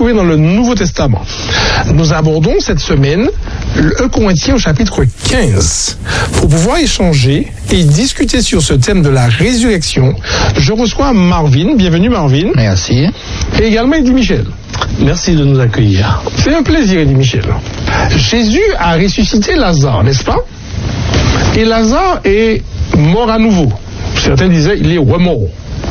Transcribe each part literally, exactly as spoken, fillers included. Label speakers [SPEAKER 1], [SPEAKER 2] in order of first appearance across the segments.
[SPEAKER 1] retrouver dans le Nouveau Testament. Nous abordons cette semaine le premier Corinthiens au chapitre quinze. Pour pouvoir échanger et discuter sur ce thème de la résurrection, je reçois Marvin. Bienvenue Marvin.
[SPEAKER 2] Merci.
[SPEAKER 1] Et également Eddie Michel.
[SPEAKER 3] Merci de nous accueillir.
[SPEAKER 1] C'est un plaisir, Eddie Michel. Jésus a ressuscité Lazare, n'est-ce pas? Et Lazare est mort à nouveau. Certains disaient il est remort.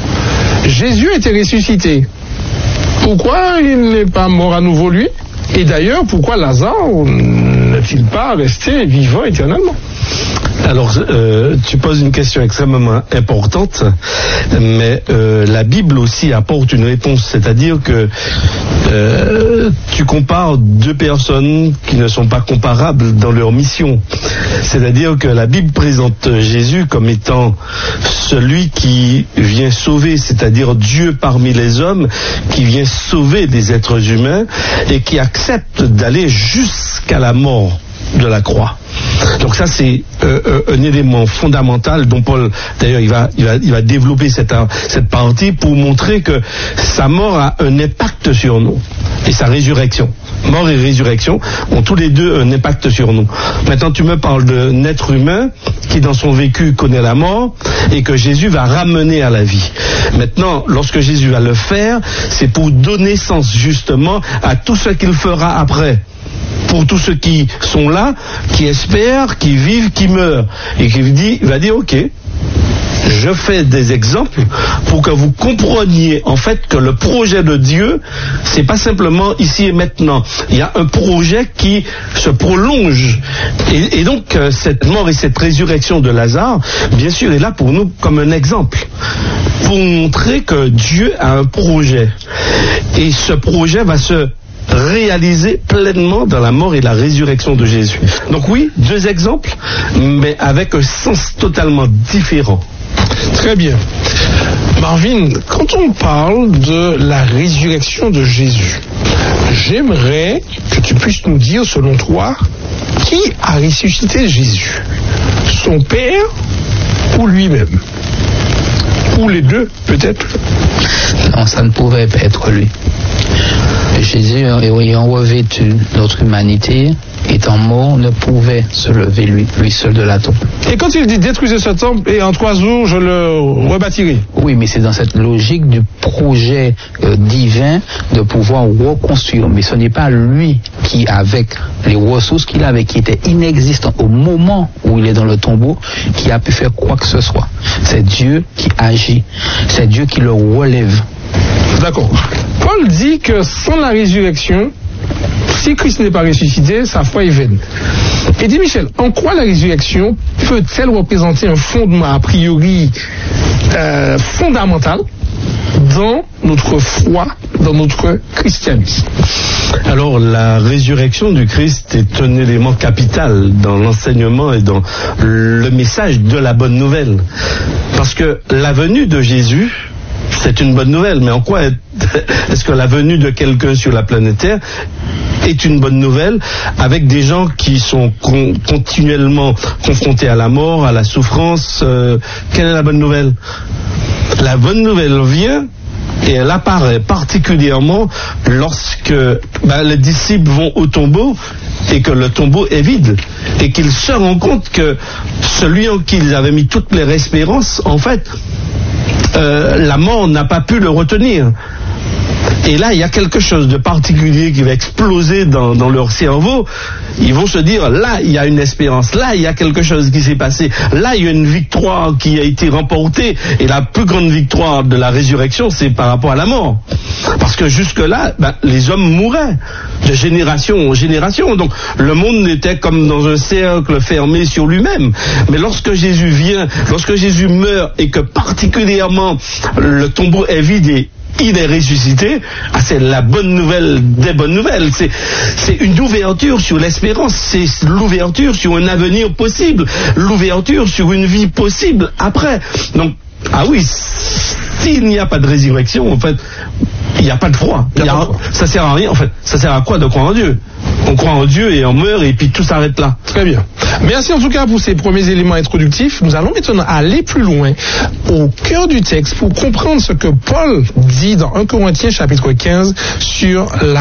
[SPEAKER 1] Jésus était ressuscité. Pourquoi il n'est pas mort à nouveau lui? Et d'ailleurs, pourquoi Lazare n'est-il pas resté vivant éternellement?
[SPEAKER 3] Alors, euh, tu poses une question extrêmement importante, mais euh, la Bible aussi apporte une réponse, c'est-à-dire que euh, tu compares deux personnes qui ne sont pas comparables dans leur mission. C'est-à-dire que la Bible présente Jésus comme étant celui qui vient sauver, c'est-à-dire Dieu parmi les hommes, qui vient sauver des êtres humains et qui accepte d'aller jusqu'à la mort de la croix. Donc ça c'est euh, un élément fondamental dont Paul d'ailleurs il va il va il va développer cette cette partie pour montrer que sa mort a un impact sur nous et sa résurrection. Mort et résurrection ont tous les deux un impact sur nous. Maintenant tu me parles d'un être humain qui dans son vécu connaît la mort et que Jésus va ramener à la vie. Maintenant lorsque Jésus va le faire, c'est pour donner sens justement à tout ce qu'il fera après. Pour tous ceux qui sont là, qui espèrent, qui vivent, qui meurent. Et qui dit, va dire, ok, je fais des exemples pour que vous compreniez en fait que le projet de Dieu, c'est pas simplement ici et maintenant. Il y a un projet qui se prolonge. Et, et donc, cette mort et cette résurrection de Lazare, bien sûr, est là pour nous comme un exemple. Pour montrer que Dieu a un projet. Et ce projet va se réalisé pleinement dans la mort et la résurrection de Jésus. Donc oui, deux exemples, mais avec un sens totalement différent.
[SPEAKER 1] Très bien. Marvin, quand on parle de la résurrection de Jésus, j'aimerais que tu puisses nous dire, selon toi, qui a ressuscité Jésus? Son Père ou lui-même? Ou les deux, peut-être?
[SPEAKER 2] Non, ça ne pouvait pas être lui. Jésus, ayant revêtu notre humanité, étant mort, ne pouvait se lever lui, lui seul de la tombe.
[SPEAKER 1] Et quand il dit détruisez ce temple et en trois jours je le rebâtirai.
[SPEAKER 2] Oui, mais c'est dans cette logique du projet euh, divin de pouvoir reconstruire. Mais ce n'est pas lui qui, avec les ressources qu'il avait, qui étaient inexistantes au moment où il est dans le tombeau, qui a pu faire quoi que ce soit. C'est Dieu qui agit. C'est Dieu qui le relève.
[SPEAKER 1] D'accord. Paul dit que sans la résurrection, si Christ n'est pas ressuscité, sa foi est vaine. Et dit Michel, en quoi la résurrection peut-elle représenter un fondement a priori euh, fondamental dans notre foi, dans notre christianisme?
[SPEAKER 3] Alors la résurrection du Christ est un élément capital dans l'enseignement et dans le message de la bonne nouvelle. Parce que la venue de Jésus, c'est une bonne nouvelle, mais en quoi est-ce que la venue de quelqu'un sur la planète Terre est une bonne nouvelle avec des gens qui sont con- continuellement confrontés à la mort, à la souffrance? euh, Quelle est la bonne nouvelle? La bonne nouvelle vient et elle apparaît particulièrement lorsque ben, les disciples vont au tombeau et que le tombeau est vide et qu'ils se rendent compte que celui en qui ils avaient mis toutes leurs espérances, en fait, Euh, la mort n'a pas pu le retenir. Et là, il y a quelque chose de particulier qui va exploser dans, dans leur cerveau. Ils vont se dire, là, il y a une espérance. Là, il y a quelque chose qui s'est passé. Là, il y a une victoire qui a été remportée. Et la plus grande victoire de la résurrection, c'est par rapport à la mort. Parce que jusque-là, ben, les hommes mouraient de génération en génération. Donc, le monde était comme dans un cercle fermé sur lui-même. Mais lorsque Jésus vient, lorsque Jésus meurt et que particulièrement le tombeau est vide et il est ressuscité, ah, c'est la bonne nouvelle des bonnes nouvelles. C'est, c'est une ouverture sur l'espérance, c'est l'ouverture sur un avenir possible, l'ouverture sur une vie possible après. Donc, ah oui, s'il n'y a pas de résurrection, en fait, il n'y a pas de foi. Il y a, ça sert à rien, en fait. Ça sert à quoi de croire en Dieu? On croit en Dieu et on meurt et puis tout s'arrête là.
[SPEAKER 1] Très bien. Merci en tout cas pour ces premiers éléments introductifs. Nous allons maintenant aller plus loin au cœur du texte pour comprendre ce que Paul dit dans premier Corinthiens chapitre quinze sur la